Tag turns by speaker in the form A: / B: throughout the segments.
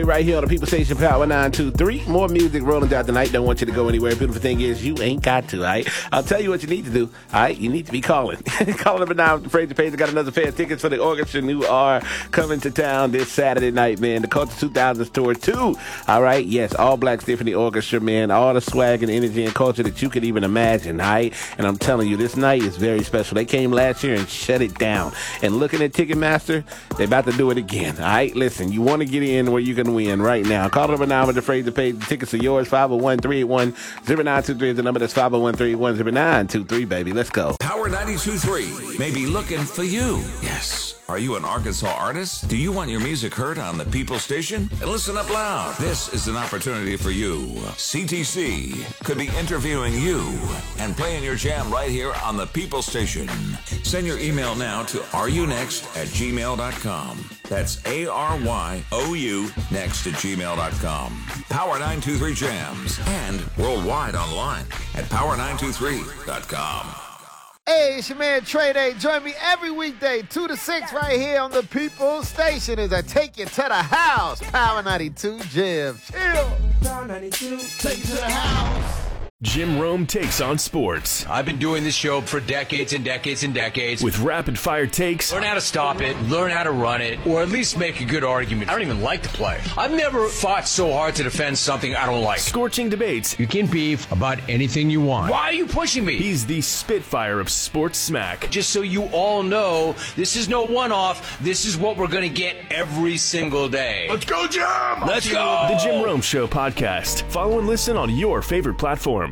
A: Right here on the People Station Power 923. More music rolling down tonight. Don't want you to go anywhere. Beautiful thing is you ain't got to, all right? I'll tell you what you need to do, all right? You need to be calling. Calling up now. Fraser Page got another pair of tickets for the orchestra who are coming to town this Saturday night, man. The Culture 2000 Tour 2, all right? Yes, all Black Symphony Orchestra, man. All the swag and energy and culture that you could even imagine, all right? And I'm telling you, this night is very special. They came last year and shut it down. And looking at Ticketmaster, they're about to do it again, all right? Listen, you want to get in where you can win right now. Call the number now with the Fraser Page. The tickets are yours. 501-381-0923 is the number. That's 501-381-0923, baby. Let's go.
B: Power 92.3 may be looking for you. Yes. Are you an Arkansas artist? Do you want your music heard on the People Station? And listen up loud. This is an opportunity for you. CTC could be interviewing you and playing your jam right here on the People Station. Send your email now to areyonext@gmail.com. That's ARYOU next@gmail.com. Power 923 Jams and worldwide online at power923.com.
C: Hey, it's your man Trey Day. Join me every weekday, 2 to 6, right here on the People Station as I take you to the house. Power 92 Jam. Chill. Power 92, take you to the house.
D: Jim Rome takes on sports.
E: I've been doing this show for decades and decades and decades.
D: With rapid-fire takes.
E: Learn how to stop it, learn how to run it, or at least make a good argument. I don't even like to play. I've never fought so hard to defend something I don't like.
D: Scorching debates.
E: You can beef about anything you want. Why are you pushing me?
D: He's the Spitfire of sports smack.
E: Just so you all know, this is no one-off. This is what we're going to get every single day.
B: Let's go, Jim!
E: Let's go!
D: The Jim Rome Show podcast. Follow and listen on your favorite platform.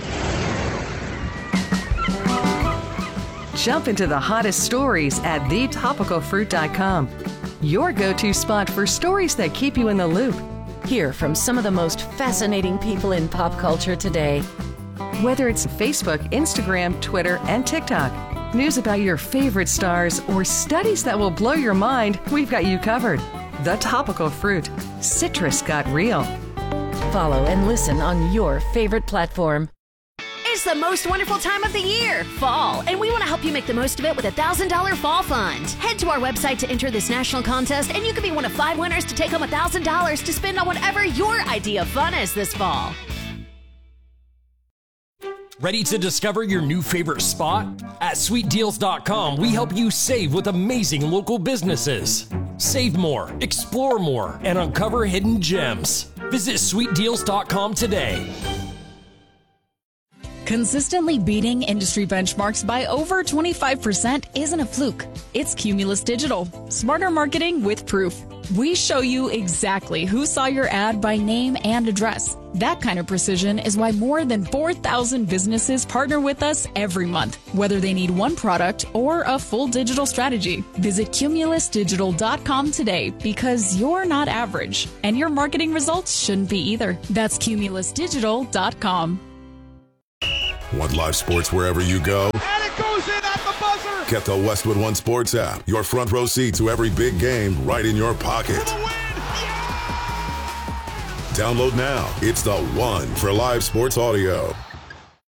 F: Jump into the hottest stories at thetopicalfruit.com. Your go-to spot for stories that keep you in the loop.
G: Hear from some of the most fascinating people in pop culture today.
F: Whether it's Facebook, Instagram, Twitter, and TikTok, news about your favorite stars, or studies that will blow your mind, we've got you covered. The Topical Fruit. Citrus got real.
G: Follow and listen on your favorite platform.
H: It's the most wonderful time of the year, fall, and we want to help you make the most of it with a $1,000 fall fund. Head to our website to enter this national contest, and you could be one of 5 winners to take home $1,000 to spend on whatever your idea of fun is this fall.
I: Ready to discover your new favorite spot? At sweetdeals.com, we help you save with amazing local businesses. Save more, explore more, and uncover hidden gems. Visit sweetdeals.com today.
J: Consistently beating industry benchmarks by over 25% isn't a fluke. It's Cumulus Digital. Smarter marketing with proof. We show you exactly who saw your ad by name and address. That kind of precision is why more than 4,000 businesses partner with us every month, whether they need one product or a full digital strategy. Visit cumulusdigital.com today because you're not average, and your marketing results shouldn't be either. That's cumulusdigital.com.
K: Want live sports wherever you go?
C: And it goes in at the buzzer.
K: Get the Westwood One Sports app. Your front row seat to every big game right in your pocket.
C: Yeah!
K: Download now. It's the one for live sports audio.